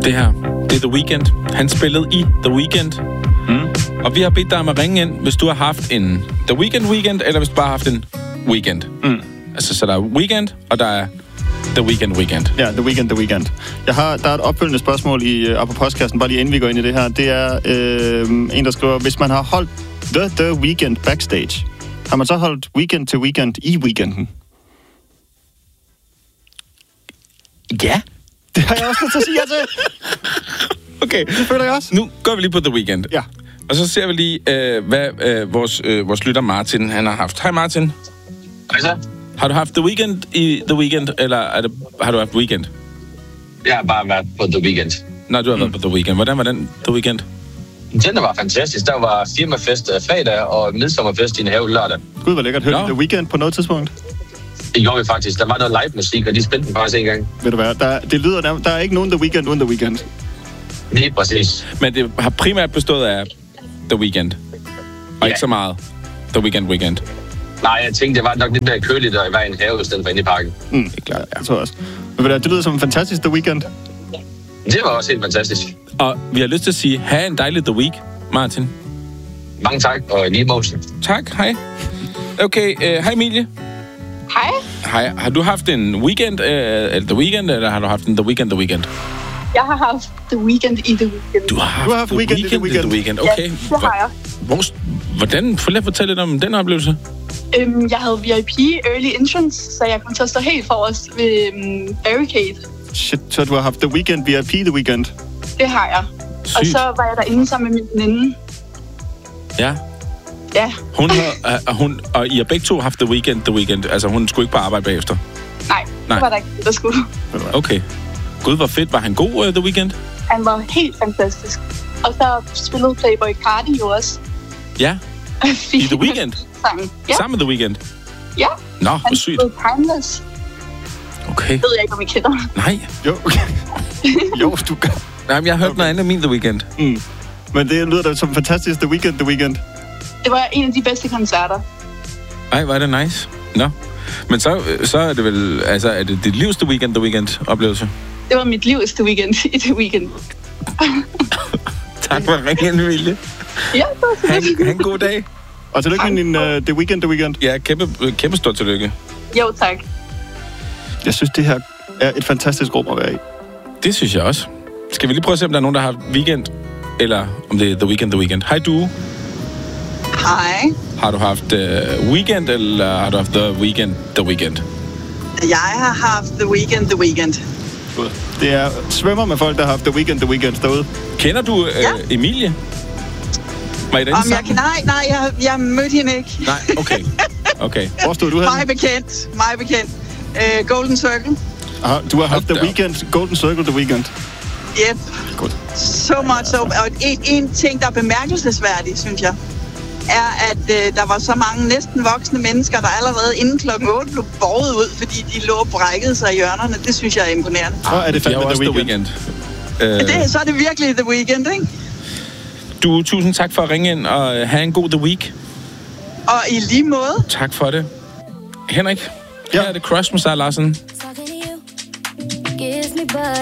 Det her, det er The Weeknd. Han spillede i The Weeknd. Og vi har bedt dig om at ringe ind, hvis du har haft en The Weeknd, eller hvis du bare har haft en Weekend. Altså, så der er Weekend, og der er The Weeknd. Ja, The Weeknd. Der er et opfølgende spørgsmål på postkassen, bare lige inden vi går ind i det her. Det er en, der skriver, hvis man har holdt The Weeknd backstage, har man så holdt weekend til weekend i weekenden? Ja. Det har jeg også nødt til at sige ja til. Okay. Det føler jeg også. Nu går vi lige på The Weeknd. Ja. Og så ser vi lige, hvad vores lytter Martin, han har haft. Hej Martin. Hej så. Har du haft The Weeknd i The Weeknd, eller har du haft Weekend? Jeg har bare været på The Weeknd. Nej, du har været på The Weeknd. Hvordan var den The Weeknd? Den var fantastisk. Der var firmafest fredag og midsommerfest i en have lørdag. Gud, hvor lækkert. Hørte The Weeknd på noget tidspunkt? Det gjorde vi faktisk. Der var noget live musik, og de spændte den faktisk en gang. Ved du hvad, der er ikke nogen The Weeknd uden The Weeknd. Lige præcis. Men det har primært bestået af The Weeknd. Og ikke så meget The Weeknd. Nej, jeg tænkte, det var nok lidt mere køligt at være i en have, i stedet for inde i parken. Det er klart, jeg tror også. Men det lyder som en fantastisk The Weeknd. Det var også helt fantastisk. Og vi har lyst til at sige, have en dejlig The Week, Martin. Mange tak, og lige mosen. Tak, hej. Okay, hej Emilie. Hej. Hej, har du haft en weekend, The Weeknd, eller har du haft en The Weeknd? Jeg har haft The Weeknd i The Weeknd. Du har haft Weeknd i The Weeknd. Okay. Ja, det har jeg. Hvordan? Fortæl lidt om den oplevelse. Jeg havde VIP Early Entrance, så jeg kom til at stå helt forrest ved Barricade. Shit, så du har haft The Weeknd VIP The Weeknd? Det har jeg. Sygt. Og så var jeg derinde sammen med min veninde. Ja. Ja. Og I har begge to haft The Weeknd. Altså, hun skulle ikke på arbejde bagefter? Nej, det var der ikke, der skulle. Okay. Gud, hvor fedt. Var han god, The Weeknd? Han var helt fantastisk. Og så spillede Playboi Carti jo også. Ja. I The Weeknd? Ja. Sammen med The Weeknd? Ja. Nå, hvor sygt. Han spillede Timeless. Okay. Det ved jeg ikke, om I kender. Nej. Jo, du gør. Nej, jeg har hørt noget andet af min The Weeknd. Men det lyder da som fantastisk The Weeknd. Det var en af de bedste koncerter. Ej, var det nice. Nå. Men så er det vel, altså, er det dit livs The Weeknd-oplevelse? Det var mit livs The Weeknd i The Weeknd. Tak for at ringe ind, Emilie. Ja, ha' en god dag. Og tillykke med din The Weeknd. Ja, kæmpe stort tillykke. Jo, tak. Jeg synes, det her er et fantastisk rum at være i. Det synes jeg også. Skal vi lige prøve at se, om der er nogen, der har weekend, eller om det er The Weeknd. Hej, du. Hej. Har du haft weekend, eller har du haft The Weeknd? Jeg har haft The Weeknd. Det er svømmer med folk, der har haft The Weeknd derude. Kender du Emilie? Var I derinde sammen? Nej, jeg mødte hende ikke. Nej, okay. Hvor stod du henne? Mig bekendt. Golden Circle. Aha, du har haft The Weeknd, Golden Circle The Weeknd. Yep. Godt. Og en ting, der er bemærkelsesværdig, synes jeg, er, at der var så mange næsten voksne mennesker, der allerede inden klokken 8 blev båret ud, fordi de lå og brækkede sig i hjørnerne. Det synes jeg er imponerende. Så er det fandme The Weeknd. Så er det virkelig The Weeknd, ikke? Du, tusind tak for at ringe ind, og have en god The Week. Og i lige måde. Tak for det. Henrik, her er det Crush med Sarah Larsen.